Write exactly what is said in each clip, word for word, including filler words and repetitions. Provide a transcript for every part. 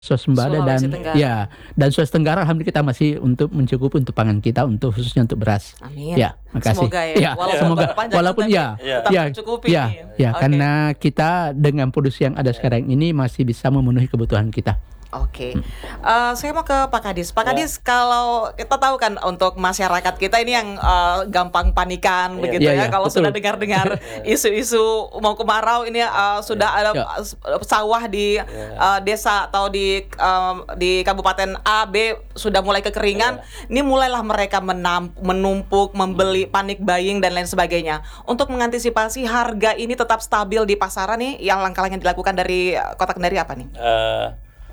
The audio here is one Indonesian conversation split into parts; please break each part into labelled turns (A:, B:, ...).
A: swasembada dan
B: Sulawesi Tenggara.
A: ya dan Sulawesi Tenggara alhamdulillah kita masih untuk mencukupi untuk pangan kita untuk khususnya untuk beras.
B: Amin.
A: Ya, makasih.
B: Semoga ya,
A: Ya,
B: walaupun
A: semoga
B: berpanjang
A: walaupun
B: tapi
A: ya,
B: tetap
A: ya,
B: mencukupi
A: ya,
B: nih.
A: ya,
B: Oke.
A: karena kita dengan produksi yang ada sekarang ini masih bisa memenuhi kebutuhan kita.
B: Oke, Eh, saya mau ke Pak Kadis. Pak
C: Ya.
B: Kadis, kalau kita tahu kan untuk masyarakat kita ini yang eh, gampang panikan
C: Iya.
B: begitu
A: Iya,
B: ya,
A: iya,
B: kalau
A: betul.
B: sudah dengar-dengar isu-isu mau kemarau ini eh, sudah ada
A: Ya.
B: eh, sawah di eh, desa atau di eh, di kabupaten A, B sudah mulai kekeringan. Ini mulailah mereka menam- menumpuk, membeli, panic buying dan lain sebagainya. Untuk mengantisipasi harga ini tetap stabil di pasaran nih, yang langkah-langkah yang dilakukan dari eh, Kota Kendari apa nih?
C: Eh,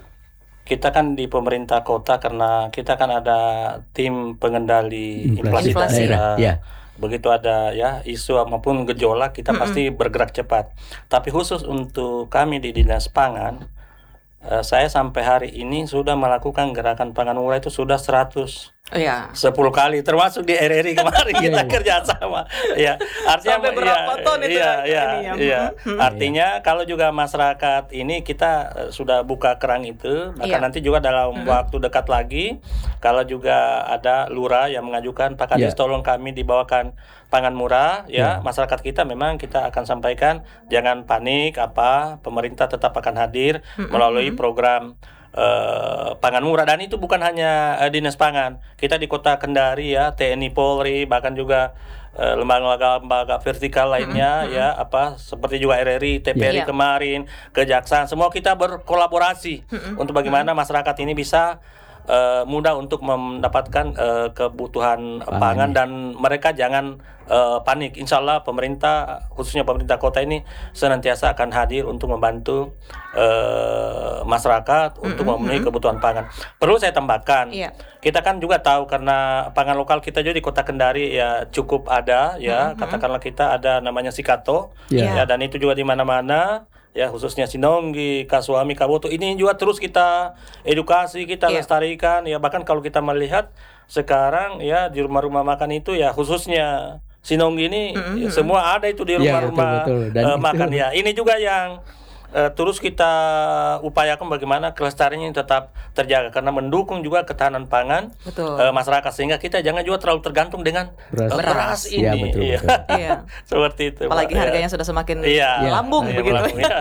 C: kita kan di pemerintah kota karena kita kan ada tim pengendali
A: Inflasi
C: inflasi,
B: daerah,
C: daerah.
A: ya.
C: Begitu ada ya isu maupun gejolak kita pasti bergerak cepat. Tapi khusus untuk kami di Dinas Pangan, eh, saya sampai hari ini sudah melakukan gerakan pangan murah itu sudah seratus
B: Iya.
C: sepuluh kali, termasuk di R R I kemarin kita
A: iya.
C: kerja sama. Ya, artinya
B: Sampai berapa
C: iya,
B: ton itu
C: iya, iya,
B: ininya?
C: iya.
B: Mhm.
C: Artinya kalau juga masyarakat ini kita eh, sudah buka keran itu, maka
B: Iya.
C: nanti juga dalam waktu dekat lagi kalau juga ada lurah yang mengajukan Pak Kadis
A: Iya.
C: tolong kami dibawakan pangan murah ya, masyarakat kita memang kita akan sampaikan jangan panik apa, pemerintah tetap akan hadir melalui program eh, pangan murah, dan itu bukan hanya eh, Dinas Pangan. Kita di Kota Kendari ya, T N I Polri, bahkan juga eh, lembaga-lembaga vertikal lainnya ya, apa seperti juga R R I, T P R I
B: Iya.
C: kemarin, Kejaksaan, semua kita berkolaborasi untuk bagaimana masyarakat ini bisa eh, mudah untuk mendapatkan eh, kebutuhan
A: Pangan,
C: pangan
A: ya.
C: dan mereka jangan eh, panik. Insya Allah pemerintah, khususnya pemerintah kota ini senantiasa akan hadir untuk membantu eh, masyarakat untuk memenuhi kebutuhan pangan. Perlu saya tambahkan,
B: Iya.
C: kita kan juga tahu karena pangan lokal kita juga di Kota Kendari ya cukup ada ya, katakanlah kita ada namanya Sikato
A: Iya.
C: ya, dan itu juga di mana-mana ya, khususnya Sinonggi, Kasuami, Kaboto, ini juga terus kita edukasi, kita
B: Iya.
C: lestarikan ya. Bahkan kalau kita melihat sekarang ya di rumah-rumah makan itu ya, khususnya Sinonggi ini ya, semua ada itu di
A: Iya,
C: rumah-rumah
A: betul, betul. Dan
C: eh,
A: itu-
C: makan ya. Ini juga yang eh, terus kita upayakan bagaimana kelestariannya tetap terjaga karena mendukung juga ketahanan pangan
B: Betul.
C: eh, masyarakat, sehingga kita jangan juga terlalu tergantung dengan
A: Beras.
C: eh, beras ini.
A: Iya, betul,
C: Iya.
A: betul.
B: Iya.
C: Seperti itu.
B: Apalagi
C: Pak. Ya.
B: harganya sudah semakin
C: Iya.
B: lambung
C: Iya,
B: begitu.
C: melambung, iya.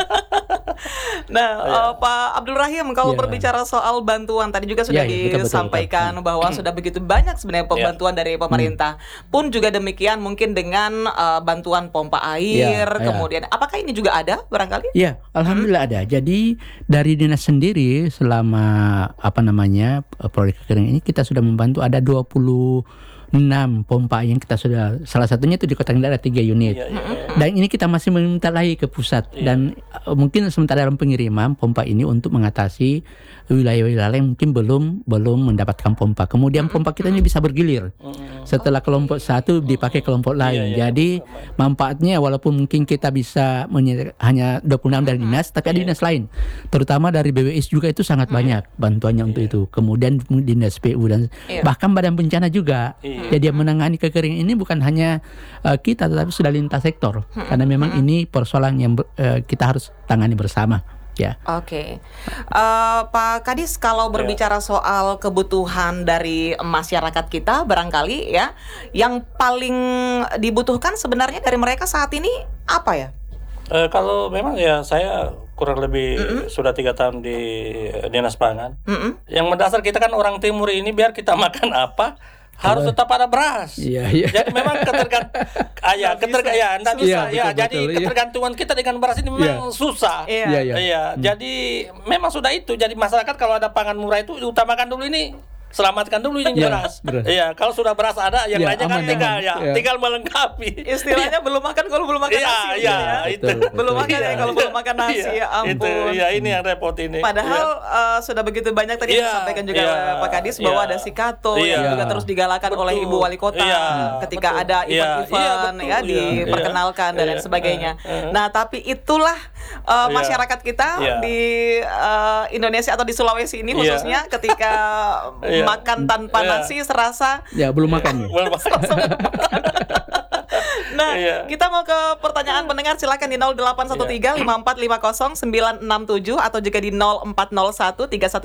B: Nah, eh, Pak Abdul Rahim, kalau
A: Iya.
B: berbicara soal bantuan tadi juga sudah
A: Iya, iya, betul, betul,
B: disampaikan bahwa sudah begitu banyak sebenarnya pembantuan dari pemerintah. Pun juga demikian mungkin dengan eh, bantuan pompa air,
A: Iya, iya.
B: kemudian apakah ini juga ada barangkali?
A: Ya, alhamdulillah ada. Jadi dari dinas sendiri selama apa namanya eh, proyek kekeringan ini kita sudah membantu ada dua puluh enam pompa yang kita sudah, salah satunya itu di Kota Kendari ada tiga unit.
C: Iya, iya, iya.
A: Dan ini kita masih meminta lagi ke pusat dan uh, mungkin sementara dalam pengiriman pompa ini untuk mengatasi wilayah-wilayah yang mungkin belum belum mendapatkan pompa. Kemudian pompa kita ini bisa bergilir. Setelah kelompok satu dipakai kelompok lain.
C: Iya, iya,
A: Jadi manfaatnya walaupun mungkin kita bisa menye- hanya dua puluh enam dari dinas, tapi ada dinas lain. Terutama dari B W S juga itu sangat banyak bantuannya untuk itu. Kemudian dinas P U dan
B: Iya.
A: bahkan badan bencana juga.
C: Iya.
A: Jadi yang menangani kekeringan ini bukan hanya uh, kita, tetapi sudah lintas sektor. Karena memang ini persoalan yang ber- uh, kita harus tangani bersama. Ya.
B: Oke, Eh, Pak Kadis, kalau berbicara soal kebutuhan dari masyarakat kita, barangkali ya, yang paling dibutuhkan sebenarnya dari mereka saat ini apa ya?
C: Eh, kalau memang ya saya kurang lebih sudah tiga tahun di eh, Dinas Pangan.
B: Mm-mm.
C: Yang mendasar kita kan orang timur ini, biar kita makan apa harus tetap ada beras.
A: Iya, iya.
C: Jadi memang ketergantungan, ah, ya, keterga, ya, nggak bisa,
A: Iya,
C: ya.
A: betul,
C: Jadi
A: betul, iya.
C: ketergantungan kita dengan beras ini memang susah.
B: Iya.
A: Iya, iya.
C: Iya, jadi memang sudah itu. Jadi masyarakat kalau ada pangan murah itu diutamakan dulu ini. Selamatkan dulu ini
A: Iya,
C: beras.
A: beras.
C: Iya, kalau sudah beras ada, yang
A: Iya,
C: lainnya kan
A: aman,
C: tinggal
A: aman.
C: ya,
A: Iya.
C: tinggal melengkapi.
B: Istilahnya belum makan kalau belum makan
C: Iya,
B: nasi. gitu
C: iya,
B: ya.
C: itu.
A: Betul, betul.
B: Belum makan ya kalau belum makan nasi,
C: Iya,
B: ya ampun.
C: Itu, ya ini yang repot ini.
B: Padahal eh, sudah begitu banyak tadi yang
C: Iya,
B: disampaikan juga
C: iya,
B: oleh Pak Kadis bahwa
C: iya.
B: ada Sikato
C: Iya.
B: yang juga terus digalakan
C: Betul.
B: oleh Ibu Wali Kota
C: Iya,
B: ketika
C: betul.
B: ada
C: Iya,
B: event-event
C: iya, betul,
B: ya
C: iya,
B: diperkenalkan
C: iya,
B: dan lain
C: iya,
B: sebagainya.
C: iya.
B: Nah, tapi itulah eh,
C: Iya.
B: masyarakat kita
C: Iya.
B: di eh, Indonesia atau di Sulawesi ini
C: Iya.
B: khususnya ketika
C: Iya.
B: makan tanpa
C: Iya.
B: nasi serasa
A: Ya, belum makan.
C: Belum makan.
B: Nah,
C: Iya.
B: kita mau ke pertanyaan pendengar, silakan di nol delapan satu tiga lima empat lima nol sembilan enam tujuh atau juga di nol empat nol satu tiga satu